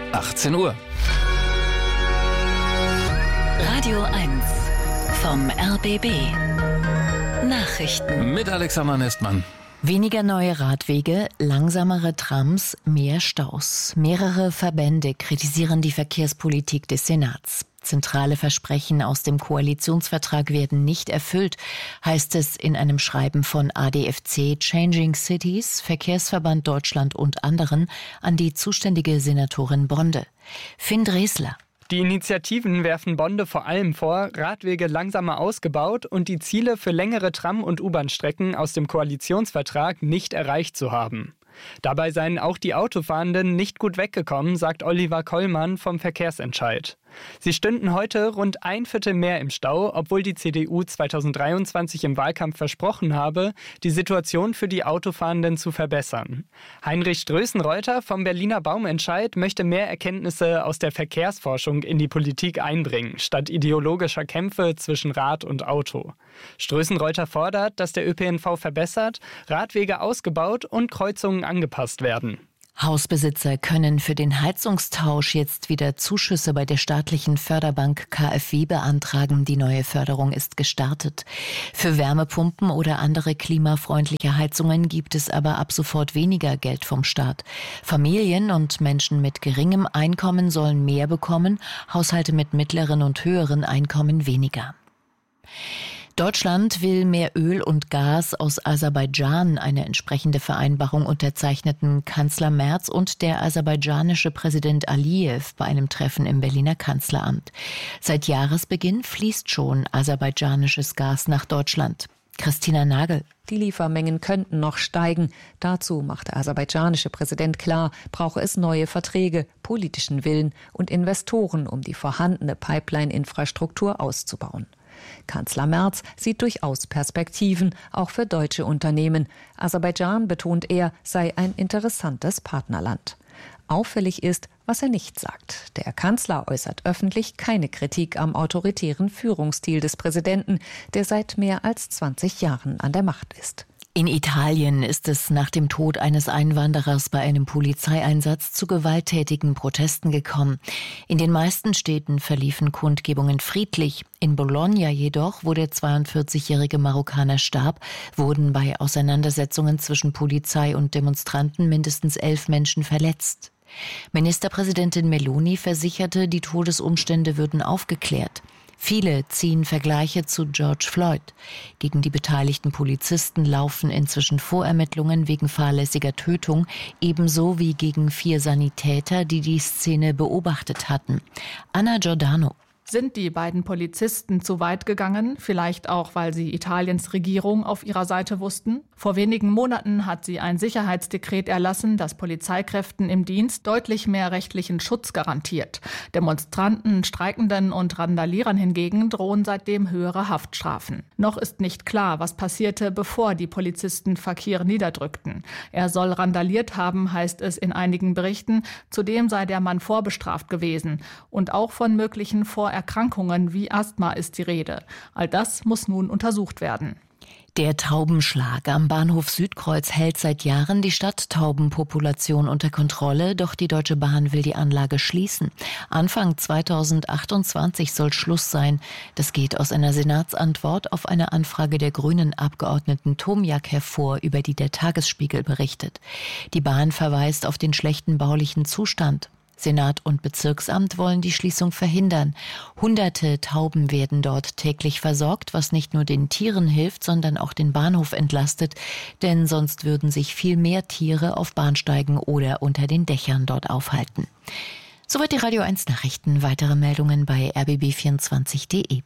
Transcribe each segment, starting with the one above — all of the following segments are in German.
18 Uhr. Radio 1 vom RBB. Nachrichten. Mit Alexander Nestmann. Weniger neue Radwege, langsamere Trams, mehr Staus. Mehrere Verbände kritisieren die Verkehrspolitik des Senats. Zentrale Versprechen aus dem Koalitionsvertrag werden nicht erfüllt, heißt es in einem Schreiben von ADFC, Changing Cities, Verkehrsverband Deutschland und anderen an die zuständige Senatorin Bonde. Finn Dresler. Die Initiativen werfen Bonde vor allem vor, Radwege langsamer ausgebaut und die Ziele für längere Tram- und U-Bahn-Strecken aus dem Koalitionsvertrag nicht erreicht zu haben. Dabei seien auch die Autofahrenden nicht gut weggekommen, sagt Oliver Kollmann vom Verkehrsentscheid. Sie stünden heute rund 1/4 mehr im Stau, obwohl die CDU 2023 im Wahlkampf versprochen habe, die Situation für die Autofahrenden zu verbessern. Heinrich Strößenreuter vom Berliner Baumentscheid möchte mehr Erkenntnisse aus der Verkehrsforschung in die Politik einbringen, statt ideologischer Kämpfe zwischen Rad und Auto. Strößenreuter fordert, dass der ÖPNV verbessert, Radwege ausgebaut und Kreuzungen angepasst werden. Hausbesitzer können für den Heizungstausch jetzt wieder Zuschüsse bei der staatlichen Förderbank KfW beantragen. Die neue Förderung ist gestartet. Für Wärmepumpen oder andere klimafreundliche Heizungen gibt es aber ab sofort weniger Geld vom Staat. Familien und Menschen mit geringem Einkommen sollen mehr bekommen, Haushalte mit mittleren und höheren Einkommen weniger. Deutschland will mehr Öl und Gas aus Aserbaidschan. Eine entsprechende Vereinbarung unterzeichneten Kanzler Merz und der aserbaidschanische Präsident Aliyev bei einem Treffen im Berliner Kanzleramt. Seit Jahresbeginn fließt schon aserbaidschanisches Gas nach Deutschland. Christina Nagel. Die Liefermengen könnten noch steigen. Dazu macht der aserbaidschanische Präsident klar, brauche es neue Verträge, politischen Willen und Investoren, um die vorhandene Pipeline-Infrastruktur auszubauen. Kanzler Merz sieht durchaus Perspektiven, auch für deutsche Unternehmen. Aserbaidschan, betont er, sei ein interessantes Partnerland. Auffällig ist, was er nicht sagt. Der Kanzler äußert öffentlich keine Kritik am autoritären Führungsstil des Präsidenten, der seit mehr als 20 Jahren an der Macht ist. In Italien ist es nach dem Tod eines Einwanderers bei einem Polizeieinsatz zu gewalttätigen Protesten gekommen. In den meisten Städten verliefen Kundgebungen friedlich. In Bologna jedoch, wo der 42-jährige Marokkaner starb, wurden bei Auseinandersetzungen zwischen Polizei und Demonstranten mindestens 11 Menschen verletzt. Ministerpräsidentin Meloni versicherte, die Todesumstände würden aufgeklärt. Viele ziehen Vergleiche zu George Floyd. Gegen die beteiligten Polizisten laufen inzwischen Vorermittlungen wegen fahrlässiger Tötung, ebenso wie gegen 4 Sanitäter, die die Szene beobachtet hatten. Anna Giordano. Sind die beiden Polizisten zu weit gegangen? Vielleicht auch, weil sie Italiens Regierung auf ihrer Seite wussten? Vor wenigen Monaten hat sie ein Sicherheitsdekret erlassen, das Polizeikräften im Dienst deutlich mehr rechtlichen Schutz garantiert. Demonstranten, Streikenden und Randalierern hingegen drohen seitdem höhere Haftstrafen. Noch ist nicht klar, was passierte, bevor die Polizisten Fakir niederdrückten. Er soll randaliert haben, heißt es in einigen Berichten. Zudem sei der Mann vorbestraft gewesen. Und auch von möglichen Vorerkrankungen wie Asthma ist die Rede. All das muss nun untersucht werden. Der Taubenschlag am Bahnhof Südkreuz hält seit Jahren die Stadttaubenpopulation unter Kontrolle, doch die Deutsche Bahn will die Anlage schließen. Anfang 2028 soll Schluss sein. Das geht aus einer Senatsantwort auf eine Anfrage der grünen Abgeordneten Tomjak hervor, über die der Tagesspiegel berichtet. Die Bahn verweist auf den schlechten baulichen Zustand. Senat und Bezirksamt wollen die Schließung verhindern. Hunderte Tauben werden dort täglich versorgt, was nicht nur den Tieren hilft, sondern auch den Bahnhof entlastet. Denn sonst würden sich viel mehr Tiere auf Bahnsteigen oder unter den Dächern dort aufhalten. Soweit die Radio 1 Nachrichten. Weitere Meldungen bei rbb24.de.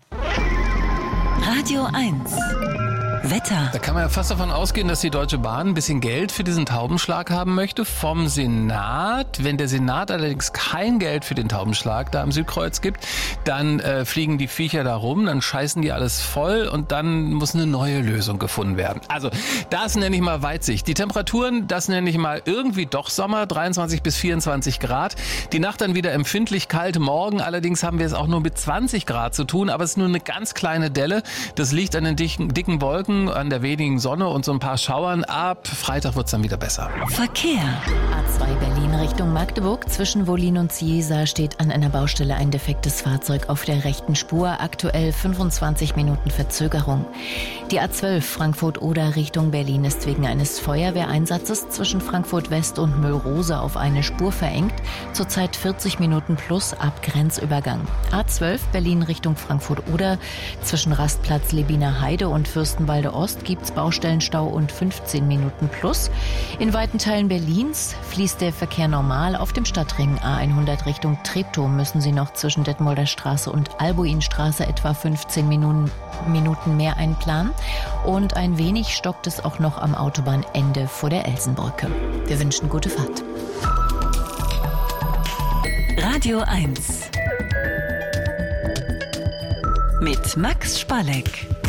Radio 1 Wetter. Da kann man ja fast davon ausgehen, dass die Deutsche Bahn ein bisschen Geld für diesen Taubenschlag haben möchte vom Senat. Wenn der Senat allerdings kein Geld für den Taubenschlag da am Südkreuz gibt, dann fliegen die Viecher da rum, dann scheißen die alles voll und dann muss eine neue Lösung gefunden werden. Also das nenne ich mal Weitsicht. Die Temperaturen, das nenne ich mal irgendwie doch Sommer, 23 bis 24 Grad. Die Nacht dann wieder empfindlich kalt. Morgen allerdings haben wir es auch nur mit 20 Grad zu tun, aber es ist nur eine ganz kleine Delle. Das liegt an den dicken Wolken Wolken, an der wenigen Sonne und so ein paar Schauern. Ab Freitag wird es dann wieder besser. Verkehr. A2 Berlin Richtung Magdeburg. Zwischen Wollin und Ziesa steht an einer Baustelle ein defektes Fahrzeug auf der rechten Spur. Aktuell 25 Minuten Verzögerung. Die A12 Frankfurt-Oder Richtung Berlin ist wegen eines Feuerwehreinsatzes zwischen Frankfurt West und Müllrose auf eine Spur verengt. Zurzeit 40 Minuten plus ab Grenzübergang. A12 Berlin Richtung Frankfurt-Oder. Zwischen Rastplatz Lebiner Heide und Fürstenwalde Ost gibt's Baustellenstau und 15 Minuten plus. In weiten Teilen Berlins fließt der Verkehr normal. Auf dem Stadtring A100 Richtung Treptow müssen Sie noch zwischen Detmolder Straße und Albuinstraße etwa 15 Minuten mehr einplanen. Und ein wenig stockt es auch noch am Autobahnende vor der Elsenbrücke. Wir wünschen gute Fahrt. Radio 1 mit Max Spalleck.